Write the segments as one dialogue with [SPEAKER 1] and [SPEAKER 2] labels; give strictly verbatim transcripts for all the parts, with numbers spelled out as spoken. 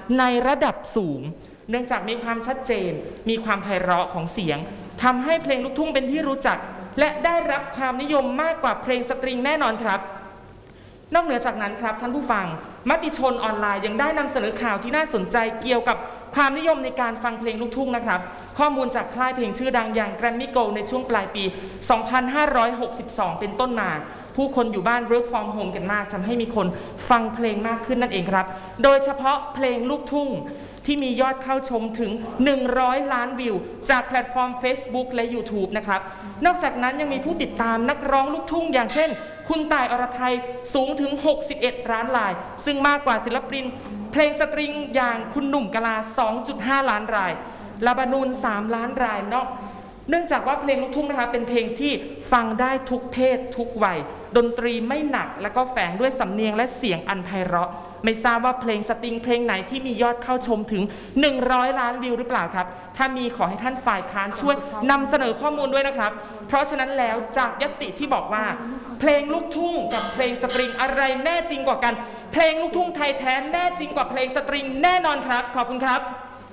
[SPEAKER 1] ในระดับสูงเนื่องจากมีความชัดเจนมีความไพเราะของเสียงทำให้เพลงลูกทุ่งเป็นที่รู้จักและได้รับความนิยมมากกว่าเพลงสตริงแน่นอนครับนอกเหนือจากนั้นครับท่านผู้ฟังมติชนออนไลน์ยังได้นำเสนอข่าวที่น่าสนใจเกี่ยวกับความนิยมในการฟังเพลงลูกทุ่งนะครับข้อมูลจากค่ายเพลงชื่อดังอย่างแกรมมี่โกลด์ในช่วงปลายปี สองพันห้าร้อยหกสิบสอง เป็นต้นมาผู้คนอยู่บ้าน work from home กันมากทำให้มีคนฟังเพลงมากขึ้นนั่นเองครับโดยเฉพาะเพลงลูกทุ่งที่มียอดเข้าชมถึงหนึ่งร้อยล้านวิวจากแพลตฟอร์ม Facebook และ YouTube นะครับนอกจากนั้นยังมีผู้ติดตามนักร้องลูกทุ่งอย่างเช่นคุณต่ายอรไทยสูงถึงหกสิบเอ็ดล้านรายซึ่งมากกว่าศิลปินเพลงสตริงอย่างคุณหนุ่มกะลา สองจุดห้า ล้านรายลาบานูนสามล้านรายเนาะเนื่องจากว่าเพลงลูกทุ่งนะคะเป็นเพลงที่ฟังได้ทุกเพศทุกวัยดนตรีไม่หนักและก็แฝงด้วยสำเนียงและเสียงอันไพเราะไม่ทราบว่าเพลงสตริงเพลงไหนที่มียอดเข้าชมถึงหนึ่งร้อยล้านวิวหรือเปล่าครับถ้ามีขอให้ท่านฝ่ายค้านช่วยนำเสนอข้อมูลด้วยนะครับเพราะฉะนั้นแล้วจากญัตติที่บอกว่าเพลงลูกทุ่งกับเพลงสตริงอะไรแน่จริงกว่ากันเพลงลูกทุ่งไทยแท้แน่จริงกว่าเพลงสตริงแน่นอนครับขอบคุณครับ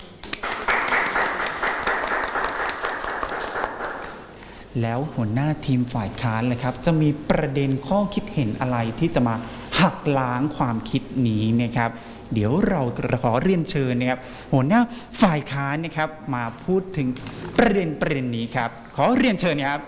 [SPEAKER 2] แล้วหัวหน้าทีมฝ่ายค้านเลยครับจะมีประเด็นข้อคิดเห็นอะไรที่จะมาหักล้างความคิดนี้นะครับเดี๋ยวเราขอเรียนเชิญนะครับหัวหน้าฝ่ายค้านนะครับมาพูดถึงประเด็นประเด็นนี้ครับขอเรียนเชิญครับ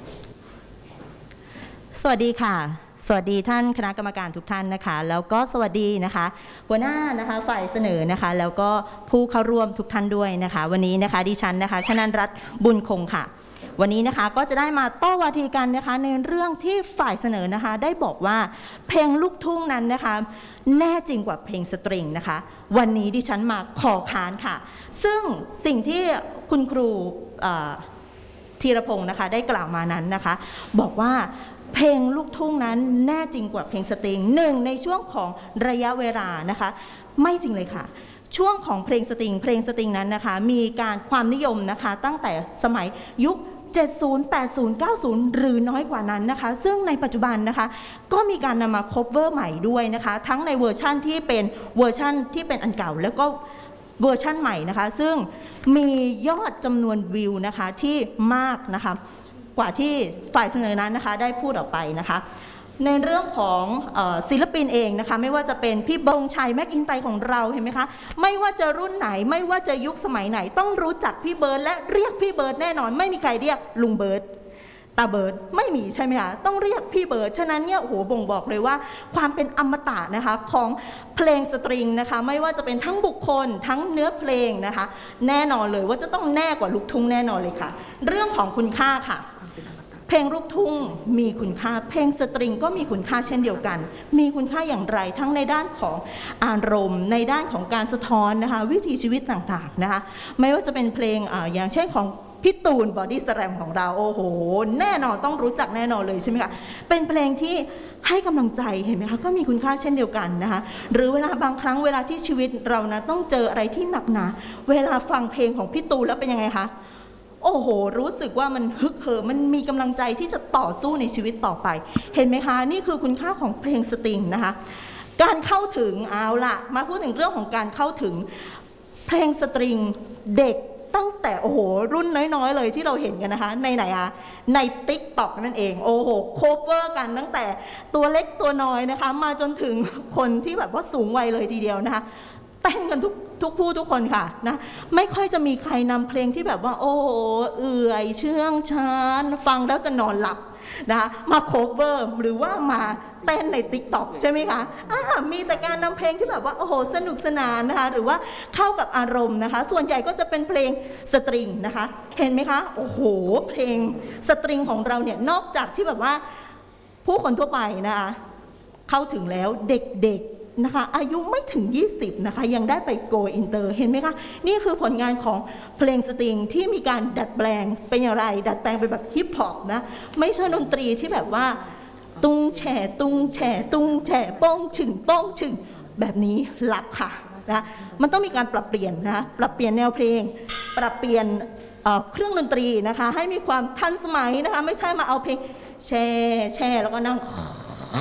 [SPEAKER 3] สวัสดีค่ะสวัสดีท่านคณะกรรมการทุกท่านนะคะแล้วก็สวัสดีนะคะหัวหน้านะคะฝ่ายเสนอนะคะแล้วก็ผู้เข้าร่วมทุกท่านด้วยนะคะวันนี้นะคะดิฉันนะคะชนันรัตน์บุญคงค่ะวันนี้นะคะก็จะได้มาโต้วาทีกันนะคะในเรื่องที่ฝ่ายเสนอนะคะได้บอกว่าเพลงลูกทุ่งนั้นนะคะแน่จริงกว่าเพลงสตริงนะคะวันนี้ดิฉันมาขอค้านค่ะซึ่งสิ่งที่คุณครูธีรพงศ์นะคะได้กล่าวมานั้นนะคะบอกว่าเพลงลูกทุ่งนั้นแน่จริงกว่าเพลงสตริงหนึ่งในช่วงของระยะเวลานะคะไม่จริงเลยค่ะช่วงของเพลงสตริงเพลงสตริงนั้นนะคะมีการความนิยมนะคะตั้งแต่สมัยยุคเจ็ดสิบ แปดสิบ เก้าสิบหรือน้อยกว่านั้นนะคะซึ่งในปัจจุบันนะคะก็มีการนำมาคัฟเวอร์ใหม่ด้วยนะคะทั้งในเวอร์ชั่นที่เป็นเวอร์ชั่นที่เป็นอันเก่าแล้วก็เวอร์ชั่นใหม่นะคะซึ่งมียอดจำนวนวิวนะคะที่มากนะคะกว่าที่ฝ่ายเสนอนั้นนะคะได้พูดออกไปนะคะในเรื่องของเอ่อศิลปินเองนะคะไม่ว่าจะเป็นพี่บงชัยแม็กอินไตของเราเห็นไหมคะไม่ว่าจะรุ่นไหนไม่ว่าจะยุคสมัยไหนต้องรู้จักพี่เบิร์ดและเรียกพี่เบิร์ดแน่นอนไม่มีใครเรียกลุงเบิร์ดตาเบิร์ดไม่มีใช่ไหมคะต้องเรียกพี่เบิร์ดฉะนั้นเนี่ยโอ้โหบ่งบอกเลยว่าความเป็นอมตะนะคะของเพลงสตริงนะคะไม่ว่าจะเป็นทั้งบุคคลทั้งเนื้อเพลงนะคะแน่นอนเลยว่าจะต้องแน่กว่าลูกทุ่งแน่นอนเลยค่ะเรื่องของคุณค่าค่ะเพลงลูกทุ่งมีคุณค่าเพลงสตริงก็มีคุณค่าเช่นเดียวกันมีคุณค่าอย่างไรทั้งในด้านของอารมณ์ในด้านของการสะท้อนนะคะวิถีชีวิตต่างๆนะคะไม่ว่าจะเป็นเพลง อ, อย่างเช่นของพี่ตูนบอดี้สแลมของเราโอ้โหแน่นอนต้องรู้จักแน่นอนเลยใช่ไหมคะเป็นเพลงที่ให้กำลังใจเห็นไหมคะก็มีคุณค่าเช่นเดียวกันนะคะหรือเวลาบางครั้งเวลาที่ชีวิตเรานะต้องเจออะไรที่หนักหนาเวลาฟังเพลงของพี่ตูนแล้วเป็นยังไงคะโอ้โหรู้สึกว่ามันฮึกเหิมมันมีกำลังใจที่จะต่อสู้ในชีวิตต่อไปเห็นไหมคะนี่คือคุณค่าของเพลงสตริงนะคะการเข้าถึงเอาล่ะมาพูดถึงเรื่องของการเข้าถึงเพลงสตริงเด็กตั้งแต่โอ้โหรุ่นน้อยๆเลยที่เราเห็นกันนะคะในไหนอะใน ติ๊กต็อก นั่นเองโอ้โหโคเวอร์กันตั้งแต่ตัวเล็กตัวน้อยนะคะมาจนถึงคนที่แบบว่าสูงวัยเลยทีเดียวนะคะเต้นกันทุกทุกผู้ทุกคนค่ะนะไม่ค่อยจะมีใครนำเพลงที่แบบว่าโอ้โหเอื่อยเชื่องช้าฟังแล้วจะนอนหลับนะคะมาโคเวอร์หรือว่ามาเต้นใน ติ๊กต็อก ใช่ไหมคะอ่ามีแต่การนำเพลงที่แบบว่าโอ้โหสนุกสนานนะคะหรือว่าเข้ากับอารมณ์นะคะส่วนใหญ่ก็จะเป็นเพลงสตริงนะคะเห็นไหมคะโอ้โหเพลงสตริงของเราเนี่ยนอกจากที่แบบว่าผู้คนทั่วไปนะคะเข้าถึงแล้วเด็กๆนะคะอายุไม่ถึงยี่สิบนะคะยังได้ไปโกอินเตอร์เห็นไหมคะนี่คือผลงานของเพลงสตริงที่มีการดัดแปลงเป็นอย่างไรดัดแปลงเป็นแบบฮิปฮอปนะไม่ใช่ดนตรีที่แบบว่าตุ้งแฉตุ้งแฉตุ้งแฉโป้งฉึ่งโป้งฉึ่งแบบนี้หลับค่ะนะมันต้องมีการปรับเปลี่ยนนะปรับเปลี่ยนแนวเพลงปรับเปลี่ยนเครื่องดนตรีนะคะให้มีความทันสมัยนะคะไม่ใช่มาเอาเพลงแช่แช่แล้วก็นั่ง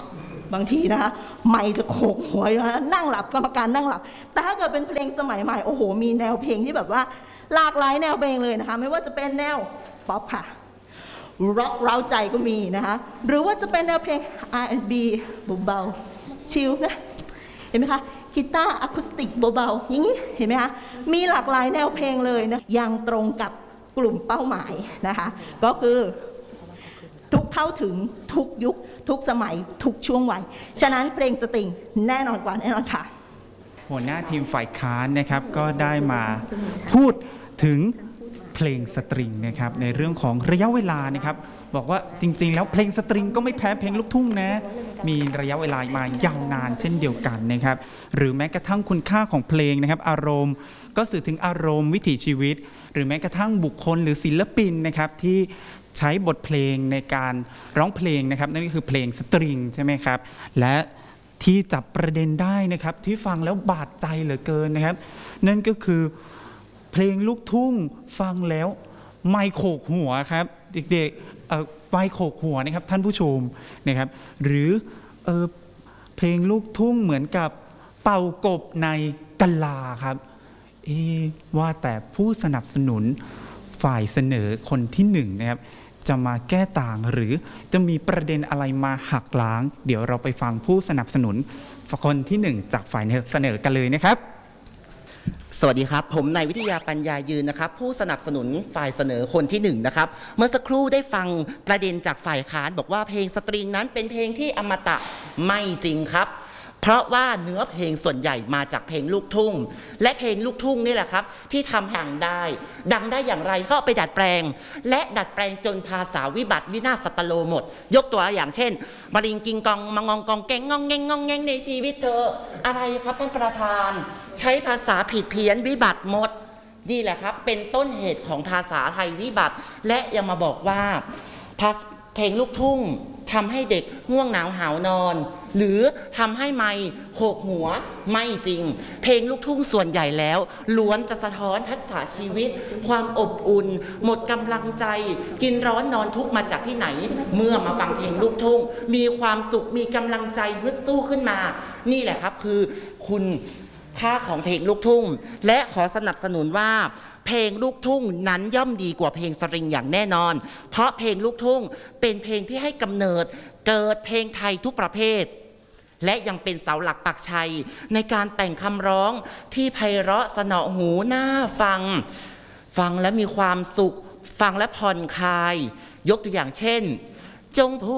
[SPEAKER 3] บางทีนะคะไม่จะโขกหัวนะนั่งหลับกรรมการนั่งหลับแต่ถ้าเกิดเป็นเพลงสมัยใหม่โอ้โหมีแนวเพลงที่แบบว่าหลากหลายแนวเพลงเลยนะคะไม่ว่าจะเป็นแนวป๊อปค่ะร็อกเร้าใจก็มีนะคะหรือว่าจะเป็นแนวเพลง อาร์ แอนด์ บี เบาๆชิลนะเห็นไหมคะกีตาร์อะคูสติกเบาๆอย่างนี้เห็นไหมคะมีหลากหลายแนวเพลงเลยนะยังตรงกับกลุ่มเป้าหมายนะคะก็คือทุกเข้าถึงทุกยุคทุกสมัยทุกช่วงวัยฉะนั้นเพลงสตริงแน่นอนกว่าแน่นอนค่ะ
[SPEAKER 2] หัวหน้าทีมฝ่ายค้านนะครับก็ได้มาพูดถึงเพลงสตริงนะครับในเรื่องของระยะเวลานะครับบอกว่าจริงๆแล้วเพลงสตริงก็ไม่แพ้เพลงลูกทุ่งนะมีระยะเวลามายาวนานเช่นเดียวกันนะครับหรือแม้กระทั่งคุณค่าของเพลงนะครับอารมณ์ก็สื่อถึงอารมณ์วิถีชีวิตหรือแม้กระทั่งบุคคลหรือศิลปินนะครับที่ใช้บทเพลงในการร้องเพลงนะครับนั่นก็คือเพลงสตริงใช่ไหมครับและที่จับประเด็นได้นะครับที่ฟังแล้วบาดใจเหลือเกินนะครับนั่นก็คือเพลงลูกทุ่งฟังแล้วไม่โขกหัวครับเด็กๆไม่โขกหัวนะครับท่านผู้ชมนะครับหรือเออเพลงลูกทุ่งเหมือนกับเป่ากบในกะลาครับเอว่าแต่ผู้สนับสนุนฝ่ายเสนอคนที่หนึ่งนะครับจะมาแก้ต่างหรือจะมีประเด็นอะไรมาหักล้างเดี๋ยวเราไปฟังผู้สนับสนุนคนที่หนึ่งจากฝ่ายเสนอกันเลยนะครับ
[SPEAKER 4] สวัสดีครับผมนายวิทยาปัญญายืนนะครับผู้สนับสนุนฝ่ายเสนอคนที่หนึ่งนะครับเมื่อสักครู่ได้ฟังประเด็นจากฝ่ายค้านบอกว่าเพลงสตริงนั้นเป็นเพลงที่อมตะไม่จริงครับเพราะว่าเนื้อเพลงส่วนใหญ่มาจากเพลงลูกทุ่งและเพลงลูกทุ่งนี่แหละครับที่ทำดังได้ดังได้อย่างไรก็ไปดัดแปลงและดัดแปลงจนภาษาวิบัติวินาศสัตโลหมดยกตัวอย่างเช่นมาริงกิงกองมางองกองแกงงองแงงงองแงงในชีวิตเธออะไรครับท่านประธานใช้ภาษาผิดเพี้ยนวิบัติหมดนี่แหละครับเป็นต้นเหตุของภาษาไทยวิบัติและยังมาบอกว่าเพลงลูกทุ่งทำให้เด็กง่วงหนาวหาวนอนหรือทำให้ไม่โขกหัวไม่จริงเพลงลูกทุ่งส่วนใหญ่แล้วล้วนจะสะท้อนทัศนชีวิตความอบอุ่นหมดกำลังใจกินร้อนนอนทุกข์มาจากที่ไหนเมื่อมาฟังเพลงลูกทุ่งมีความสุขมีกำลังใจฮึดสู้ขึ้นมานี่แหละครับคือคุณค่าของเพลงลูกทุ่งและขอสนับสนุนว่าเพลงลูกทุ่งนั้นย่อมดีกว่าเพลงสตริงอย่างแน่นอนเพราะเพลงลูกทุ่งเป็นเพลงที่ให้กำเนิดเกิดเพลงไทยทุกประเภทและยังเป็นเสาหลักปักชัยในการแต่งคำร้องที่ไพเราะสนอหูน่าฟังฟังและมีความสุขฟังและผ่อนคลายยกตัวอย่างเช่นจงพู